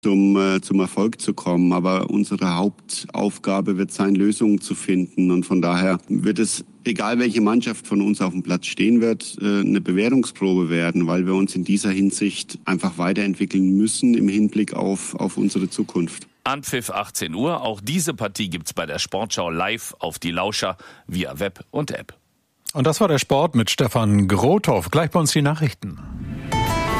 zum Erfolg zu kommen. Aber unsere Hauptaufgabe wird sein, Lösungen zu finden. Und von daher wird es, egal welche Mannschaft von uns auf dem Platz stehen wird, eine Bewährungsprobe werden, weil wir uns in dieser Hinsicht einfach weiterentwickeln müssen im Hinblick auf unsere Zukunft. Anpfiff 18 Uhr. Auch diese Partie gibt's bei der Sportschau live auf die Lauscher via Web und App. Und das war der Sport mit Stefan Grothoff. Gleich bei uns die Nachrichten.